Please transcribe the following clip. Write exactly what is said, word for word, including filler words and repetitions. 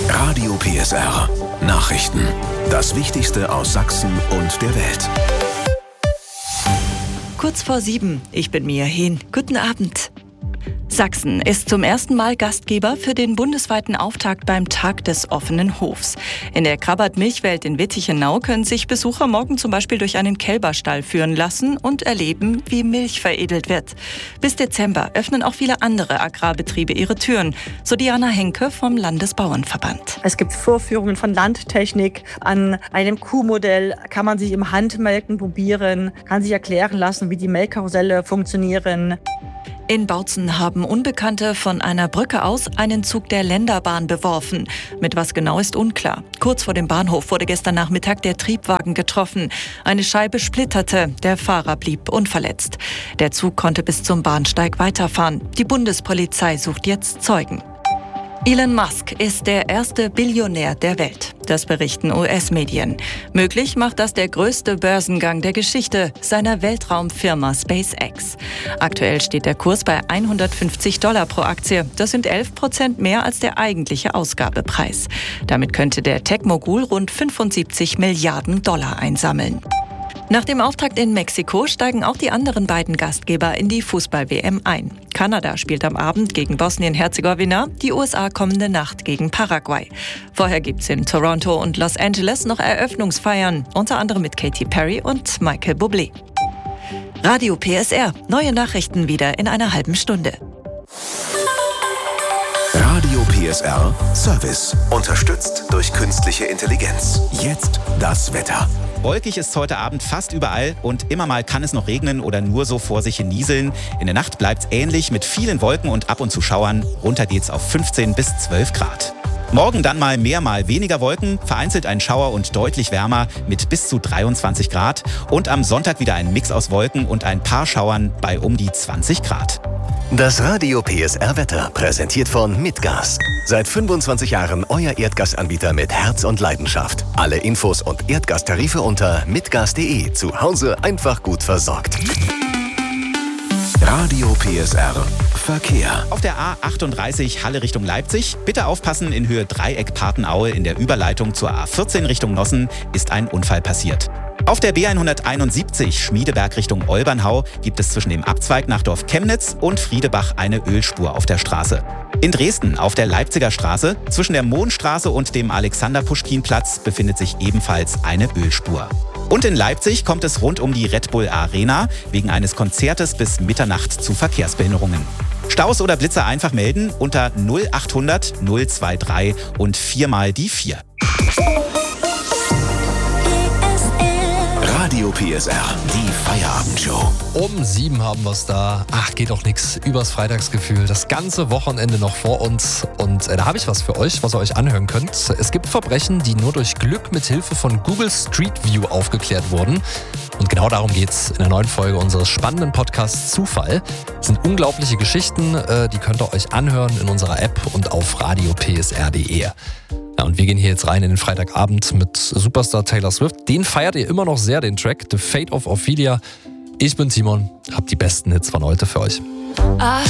Radio P S R. Nachrichten. Das Wichtigste aus Sachsen und der Welt. Kurz vor sieben. Ich bin Mia Hehn. Guten Abend. Sachsen ist zum ersten Mal Gastgeber für den bundesweiten Auftakt beim Tag des offenen Hofs. In der Krabbert-Milchwelt in Wittichenau können sich Besucher morgen zum Beispiel durch einen Kälberstall führen lassen und erleben, wie Milch veredelt wird. Bis Dezember öffnen auch viele andere Agrarbetriebe ihre Türen, so Diana Henke vom Landesbauernverband. Es gibt Vorführungen von Landtechnik. An einem Kuhmodell kann man sich im Handmelken probieren, kann sich erklären lassen, wie die Melkkarusselle funktionieren. In Bautzen haben Unbekannte von einer Brücke aus einen Zug der Länderbahn beworfen. Mit was genau ist unklar. Kurz vor dem Bahnhof wurde gestern Nachmittag der Triebwagen getroffen. Eine Scheibe splitterte, der Fahrer blieb unverletzt. Der Zug konnte bis zum Bahnsteig weiterfahren. Die Bundespolizei sucht jetzt Zeugen. Elon Musk ist der erste Billionär der Welt. Das berichten U S-Medien. Möglich macht das der größte Börsengang der Geschichte seiner Weltraumfirma SpaceX. Aktuell steht der Kurs bei hundertfünfzig Dollar pro Aktie. Das sind elf Prozent mehr als der eigentliche Ausgabepreis. Damit könnte der Tech-Mogul rund fünfundsiebzig Milliarden Dollar einsammeln. Nach dem Auftakt in Mexiko steigen auch die anderen beiden Gastgeber in die Fußball-W M ein. Kanada spielt am Abend gegen Bosnien-Herzegowina, die U S A kommende Nacht gegen Paraguay. Vorher gibt's in Toronto und Los Angeles noch Eröffnungsfeiern, unter anderem mit Katy Perry und Michael Bublé. Radio P S R, neue Nachrichten wieder in einer halben Stunde. Radio P S R Service. Unterstützt durch künstliche Intelligenz. Jetzt das Wetter. Wolkig ist heute Abend fast überall und immer mal kann es noch regnen oder nur so vor sich hin nieseln. In der Nacht bleibt's ähnlich mit vielen Wolken und ab und zu Schauern. Runter geht's auf fünfzehn bis zwölf Grad. Morgen dann mal mehr, mal weniger Wolken, vereinzelt ein Schauer und deutlich wärmer mit bis zu dreiundzwanzig Grad. Und am Sonntag wieder ein Mix aus Wolken und ein paar Schauern bei um die zwanzig Grad. Das Radio P S R Wetter, präsentiert von Mitgas. Seit fünfundzwanzig Jahren euer Erdgasanbieter mit Herz und Leidenschaft. Alle Infos und Erdgastarife unter mitgas punkt de. Zu Hause einfach gut versorgt. Radio P S R Verkehr. Auf der A achtunddreißig Halle Richtung Leipzig. Bitte aufpassen, in Höhe Dreieck-Partenaue in der Überleitung zur A vierzehn Richtung Nossen ist ein Unfall passiert. Auf der B hunderteinundsiebzig Schmiedeberg Richtung Olbernhau gibt es zwischen dem Abzweig nach Dorf Chemnitz und Friedebach eine Ölspur auf der Straße. In Dresden auf der Leipziger Straße zwischen der Mohnstraße und dem Alexander-Puschkin-Platz befindet sich ebenfalls eine Ölspur. Und in Leipzig kommt es rund um die Red Bull Arena wegen eines Konzertes bis Mitternacht zu Verkehrsbehinderungen. Staus oder Blitzer einfach melden unter null achthundert null dreiundzwanzig und viermal die vier. Radio P S R, die Feierabendshow. Um sieben haben wir es da. Ach, geht doch nichts. Übers Freitagsgefühl. Das ganze Wochenende noch vor uns. Und äh, da habe ich was für euch, was ihr euch anhören könnt. Es gibt Verbrechen, die nur durch Glück mit Hilfe von Google Street View aufgeklärt wurden. Und genau darum geht's in der neuen Folge unseres spannenden Podcasts Zufall. Es sind unglaubliche Geschichten, äh, die könnt ihr euch anhören in unserer App und auf radio p s r punkt de. Ja, und wir gehen hier jetzt rein in den Freitagabend mit Superstar Taylor Swift. Den feiert ihr immer noch sehr, den Track The Fate of Ophelia. Ich bin Simon, hab die besten Hits von heute für euch.